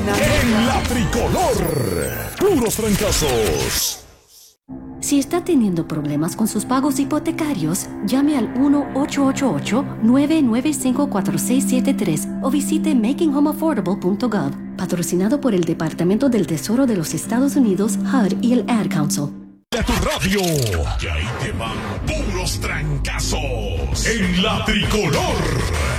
En la tricolor, puros trancazos. Si está teniendo problemas con sus pagos hipotecarios, llame al 1-888-995-4673 o visite makinghomeaffordable.gov, patrocinado por el Departamento del Tesoro de los Estados Unidos, HUD y el Ad Council. A tu radio, que ahí te van puros trancazos en la tricolor.